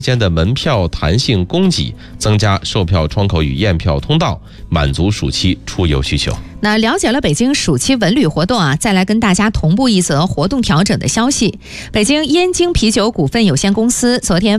间的门票弹性供给，增加售票窗口与验票通道，满足暑期出游需求。 那了解了北京暑期文旅活动啊，再来跟大家同步一则活动调整的消息。北京燕京啤酒股份有限公司昨天